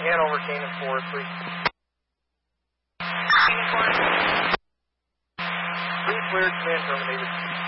Hanover, Canaan 4, 3. Canaan 4. 3 cleared, command terminated.